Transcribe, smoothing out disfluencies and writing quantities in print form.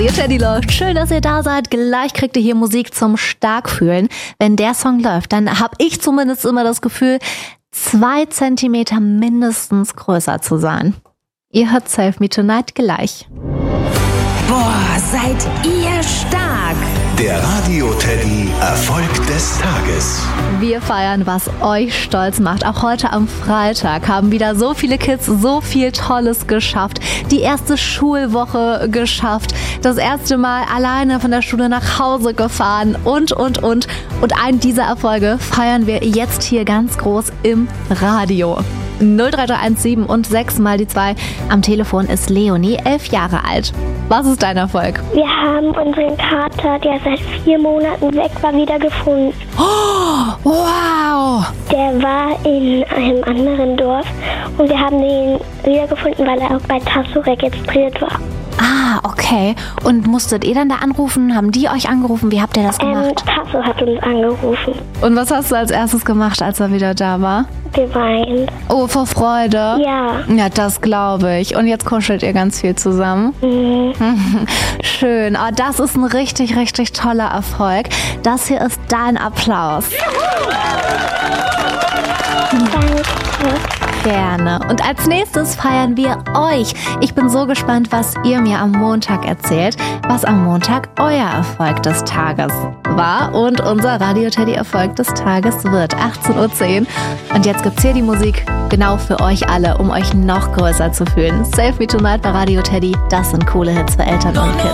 Ihr Teddy läuft. Schön, dass ihr da seid. Gleich kriegt ihr hier Musik zum Starkfühlen. Wenn der Song läuft, dann habe ich zumindest immer das Gefühl, 2 Zentimeter mindestens größer zu sein. Ihr hört Save Me Tonight gleich. Boah, seid ihr stark! Der Radio Teddy Erfolg des Tages. Wir feiern, was euch stolz macht. Auch heute am Freitag haben wieder so viele Kids so viel Tolles geschafft. Die erste Schulwoche geschafft. Das erste Mal alleine von der Schule nach Hause gefahren und. Und einen dieser Erfolge feiern wir jetzt hier ganz groß im Radio. 03317 und 6 mal die 2. Am Telefon ist Leonie, 11 Jahre alt. Was ist dein Erfolg? Wir haben unseren Kater, der seit 4 Monaten weg war, wieder gefunden. Oh, wow! Der war in einem anderen Dorf und wir haben den wiedergefunden, weil er auch bei Tasso registriert war. Ah, okay. Und musstet ihr dann da anrufen? Haben die euch angerufen? Wie habt ihr das gemacht? Tasso hat uns angerufen. Und was hast du als erstes gemacht, als er wieder da war? Geweint. Oh, vor Freude? Ja. Ja, das glaube ich. Und jetzt kuschelt ihr ganz viel zusammen? Mhm. Schön. Oh, das ist ein richtig, richtig toller Erfolg. Das hier ist dein Applaus. Danke. Gerne. Und als nächstes feiern wir euch. Ich bin so gespannt, was ihr mir am Montag erzählt, was am Montag euer Erfolg des Tages war und unser Radio Teddy Erfolg des Tages wird. 18:10 Uhr. Und jetzt gibt's hier die Musik genau für euch alle, um euch noch größer zu fühlen. Save Me Tonight bei Radio Teddy. Das sind coole Hits für Eltern und Kids.